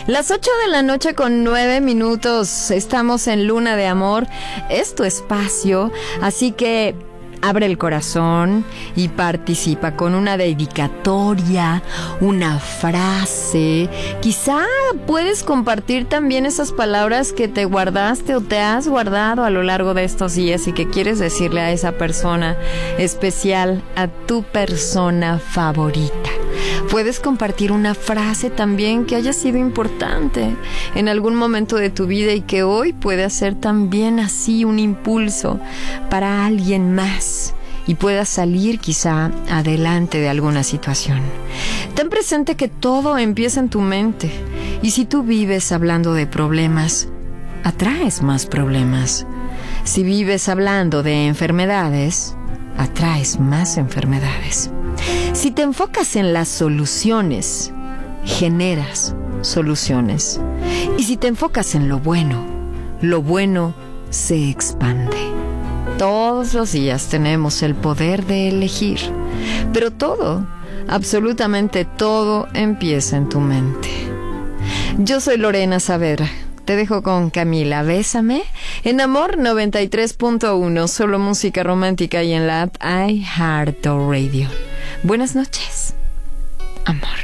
Las 8:09 a.m. Estamos en Luna de Amor. Es tu espacio, así que abre el corazón y participa con una dedicatoria, una frase. Quizá puedes compartir también esas palabras que te guardaste o te has guardado a lo largo de estos días y que quieres decirle a esa persona especial, a tu persona favorita. Puedes compartir una frase también que haya sido importante en algún momento de tu vida y que hoy puede ser también así un impulso para alguien más y pueda salir quizá adelante de alguna situación. Ten presente que todo empieza en tu mente y si tú vives hablando de problemas, atraes más problemas. Si vives hablando de enfermedades, atraes más enfermedades. Si te enfocas en las soluciones, generas soluciones. Y si te enfocas en lo bueno se expande. Todos los días tenemos el poder de elegir, pero todo, absolutamente todo, empieza en tu mente. Yo soy Lorena Saavedra. Te dejo con Camila, Bésame, en Amor 93.1, solo música romántica y en la app iHeartRadio. Buenas noches, amor.